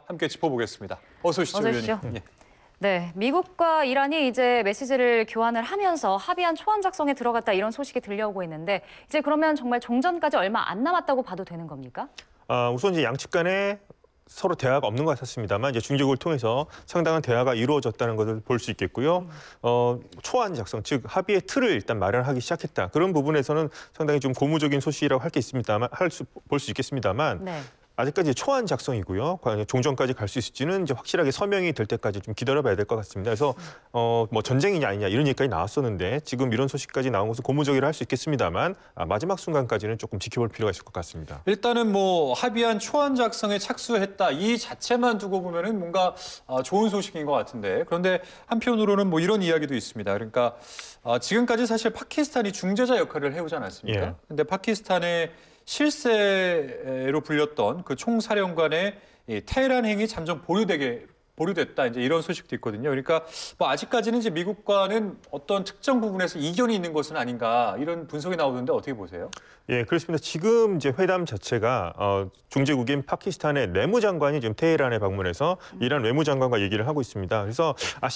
함께 짚어보겠습니다. 어서 오시죠, 어서 오십시오. 의원님. 예. 네, 미국과 이란이 이제 메시지를 교환을 하면서 합의한 초안 작성에 들어갔다 이런 소식이 들려오고 있는데 이제 그러면 정말 종전까지 얼마 안 남았다고 봐도 되는 겁니까? 우선 이제 양측 간에 서로 대화가 없는 것 같았습니다만 이제 중재국을 통해서 상당한 대화가 이루어졌다는 것을 볼 수 있겠고요. 초안 작성, 즉 합의의 틀을 일단 마련하기 시작했다. 그런 부분에서는 상당히 좀 고무적인 소식이라고 할 게 있습니다만 볼 수 있겠습니다만. 네. 아직까지 초안 작성이고요. 과연 종전까지 갈 수 있을지는 이제 확실하게 서명이 될 때까지 좀 기다려봐야 될 것 같습니다. 그래서 뭐 전쟁이냐 아니냐 이런 얘기까지 나왔었는데 지금 이런 소식까지 나온 것은 고무적이라 할 수 있겠습니다만 마지막 순간까지는 조금 지켜볼 필요가 있을 것 같습니다. 일단은 뭐 합의한 초안 작성에 착수했다 이 자체만 두고 보면은 뭔가 좋은 소식인 것 같은데 그런데 한편으로는 뭐 이런 이야기도 있습니다. 그러니까 지금까지 사실 파키스탄이 중재자 역할을 해오지 않았습니까? 예. 근데 파키스탄의 실세로 불렸던 그 총사령관의 이 테헤란 행위 잠정 보류됐다 이제 이런 소식도 있거든요. 그러니까 뭐 아직까지는 이제 미국과는 어떤 특정 부분에서 이견이 있는 것은 아닌가 이런 분석이 나오는데 어떻게 보세요? 예, 그렇습니다. 지금 이제 회담 자체가 중재국인 파키스탄의 내무장관이 지금 테헤란에 방문해서 이란 외무장관과 얘기를 하고 있습니다. 그래서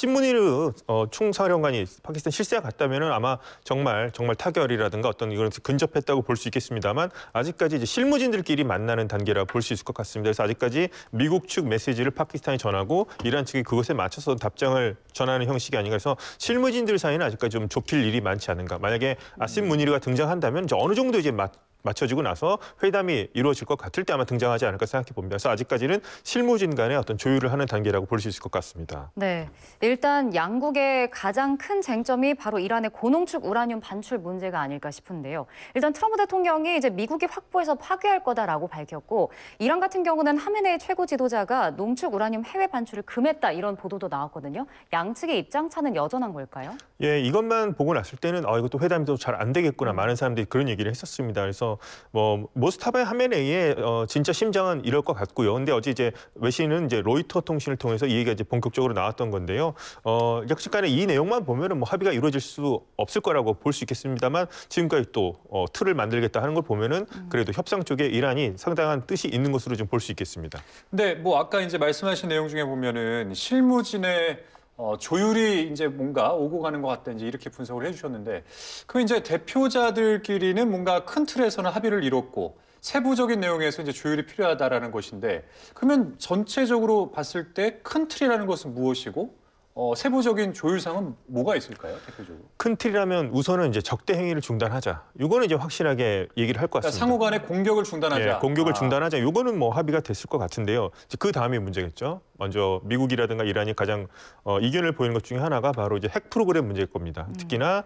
신문이르 총사령관이 파키스탄 실세가 갔다면은 아마 정말 타결이라든가 어떤 이런 근접했다고 볼 수 있겠습니다만 아직까지 이제 실무진들끼리 만나는 단계라 볼 수 있을 것 같습니다. 그래서 아직까지 미국 측 메시지를 파키스탄이 전하고 이란 측이 그것에 맞춰서 답장을 전하는 형식이 아닌가 해서 실무진들 사이는 아직까지 좀 좁힐 일이 많지 않은가. 만약에 아심 무니르가 등장한다면 이제 어느 정도 이제 맞춰지고 나서 회담이 이루어질 것 같을 때 아마 등장하지 않을까 생각해 봅니다. 그래서 아직까지는 실무진 간의 어떤 조율을 하는 단계라고 볼 수 있을 것 같습니다. 네, 일단 양국의 가장 큰 쟁점이 바로 이란의 고농축 우라늄 반출 문제가 아닐까 싶은데요. 일단 트럼프 대통령이 이제 미국이 확보해서 파괴할 거다라고 밝혔고 이란 같은 경우는 하메네이 최고 지도자가 농축 우라늄 해외 반출을 금했다 이런 보도도 나왔거든요. 양측의 입장 차는 여전한 걸까요? 예, 이것만 보고 났을 때는 이것도 회담이 또 잘 안 되겠구나. 많은 사람들이 그런 얘기를 했었습니다. 그래서 뭐 모스타바 하메네이의 진짜 심정은 이럴 것 같고요. 근데 어제 이제 외신은 이제 로이터 통신을 통해서 이 얘기가 이제 본격적으로 나왔던 건데요. 역시간에 이 내용만 보면은 뭐 합의가 이루어질 수 없을 거라고 볼 수 있겠습니다만 지금까지 또 틀을 만들겠다 하는 걸 보면은 그래도 협상 쪽에 이란이 상당한 뜻이 있는 것으로 좀 볼 수 있겠습니다. 근데 뭐 아까 이제 말씀하신 내용 중에 보면은 실무진의 조율이 이제 뭔가 오고 가는 것 같다 이제 이렇게 분석을 해주셨는데 그 이제 대표자들끼리는 뭔가 큰 틀에서는 합의를 이뤘고 세부적인 내용에서 이제 조율이 필요하다라는 것인데 그러면 전체적으로 봤을 때 큰 틀이라는 것은 무엇이고 세부적인 조율상은 뭐가 있을까요, 대표적으로? 큰 틀이라면 우선은 이제 적대 행위를 중단하자. 이거는 이제 확실하게 얘기를 할 것 그러니까 같습니다. 상호 간의 공격을 중단하자. 예, 공격을 중단하자. 이거는 뭐 합의가 됐을 것 같은데요. 이제 그 다음이 문제겠죠. 먼저 미국이라든가 이란이 가장 이견을 보이는 것 중에 하나가 바로 이제 핵 프로그램 문제일 겁니다. 특히나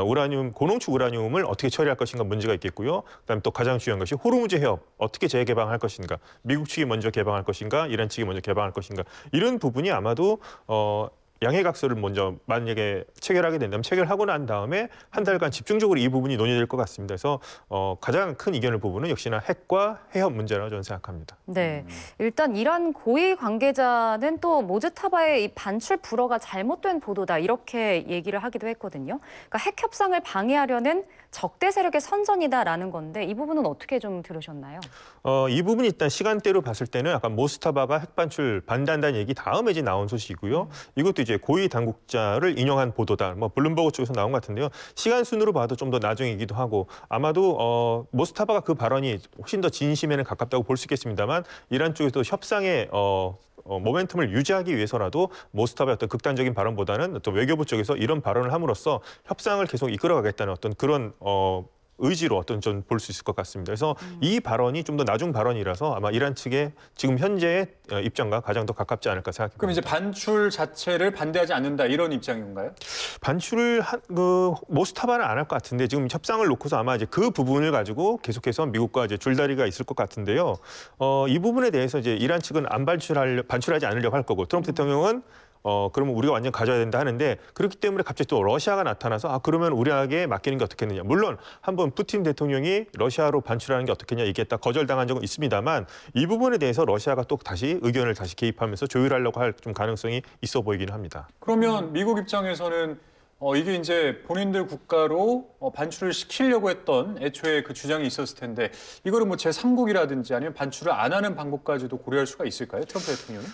고농축 우라늄을 어떻게 처리할 것인가 문제가 있겠고요. 그다음에 또 가장 중요한 것이 호르무즈 해협 어떻게 재개방할 것인가. 미국 측이 먼저 개방할 것인가, 이란 측이 먼저 개방할 것인가. 이런 부분이 아마도 양해각서를 먼저 만약에 체결하게 된다면 체결하고 난 다음에 한 달간 집중적으로 이 부분이 논의될 것 같습니다. 그래서 가장 큰 이견을 부분은 역시나 핵과 해협 문제라고 저는 생각합니다. 네, 일단 이란 고위 관계자는 또 모즈타바의 이 반출 불허가 잘못된 보도다 이렇게 얘기를 하기도 했거든요. 그러니까 핵 협상을 방해하려는 적대 세력의 선전이다라는 건데 이 부분은 어떻게 좀 들으셨나요? 이 부분이 일단 시간대로 봤을 때는 약간 모스타바가 핵 반출 반대한다는 얘기 다음에 이제 나온 소식이고요. 이것도 이제 고위 당국자를 인용한 보도다. 뭐 블룸버그 쪽에서 나온 것 같은데요. 시간 순으로 봐도 좀 더 나중이기도 하고 아마도 모스타바가 그 발언이 훨씬 더 진심에는 가깝다고 볼 수 있겠습니다만 이란 쪽에서 협상의 모멘텀을 유지하기 위해서라도 모스타바의 어떤 극단적인 발언보다는 어떤 외교부 쪽에서 이런 발언을 함으로써 협상을 계속 이끌어가겠다는 어떤 그런 의지로 어떤 좀 볼 수 있을 것 같습니다. 그래서 이 발언이 좀 더 나중 발언이라서 아마 이란 측의 지금 현재의 입장과 가장 더 가깝지 않을까 생각합니다. 그럼 이제 반출 자체를 반대하지 않는다 이런 입장인가요? 반출을 모스타바는 안 할 것 같은데 지금 협상을 놓고서 아마 이제 그 부분을 가지고 계속해서 미국과 이제 줄다리가 있을 것 같은데요. 이 부분에 대해서 이제 이란 측은 반출하지 않으려고 할 거고 트럼프 대통령은 그러면 우리가 완전 가져야 된다 하는데 그렇기 때문에 갑자기 또 러시아가 나타나서 그러면 우리에게 맡기는 게 어떻겠느냐. 물론 한번 푸틴 대통령이 러시아로 반출하는 게 어떻겠냐 얘기했다 거절당한 적은 있습니다만 이 부분에 대해서 러시아가 또 다시 의견을 다시 개입하면서 조율하려고 할 좀 가능성이 있어 보이기는 합니다. 그러면 미국 입장에서는 이게 이제 본인들 국가로 반출을 시키려고 했던 애초에 그 주장이 있었을 텐데 이거를 뭐 제3국이라든지 아니면 반출을 안 하는 방법까지도 고려할 수가 있을까요? 트럼프 대통령은?